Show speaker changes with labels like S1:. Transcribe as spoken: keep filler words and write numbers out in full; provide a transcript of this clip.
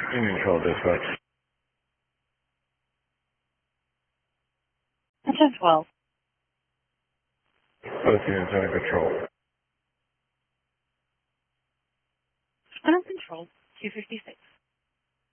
S1: Union Control Dispatch.
S2: ten twelve.
S1: Both units under control.
S2: Under control, two fifty-six.